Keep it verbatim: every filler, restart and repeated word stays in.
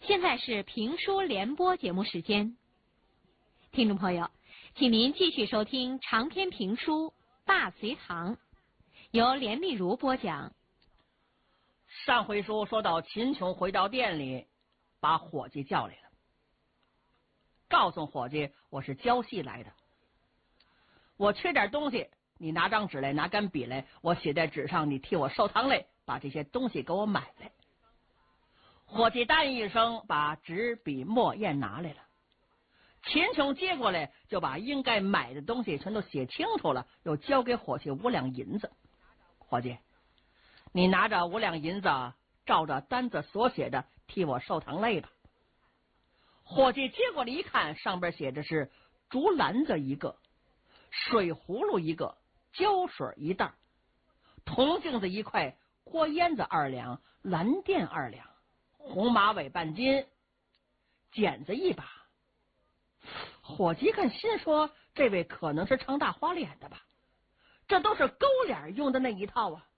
现在是评书联播节目时间，听众朋友，请您继续收听长篇评书《大隋唐》，由连丽如播讲。 上回书说到秦琼回到店里，把伙计叫来了，告诉伙计我是交戏来的，我缺点东西，你拿张纸来，拿根笔来，我写在纸上，你替我收堂来，把这些东西给我买来。伙计答应一声，把纸笔墨砚拿来了。秦琼接过来，就把应该买的东西全都写清楚了，又交给伙计五两银子。伙计，你拿着五两银子，照着单子所写的替我收堂类吧。伙计接过来一看，上边写着是竹篮子一个，水葫芦一个，胶水一袋，铜镜子一块，锅烟子二两，蓝靛二两，红马尾半斤，剪子一把。伙计看心说，这位可能是唱大花脸的吧，这都是勾脸用的那一套啊。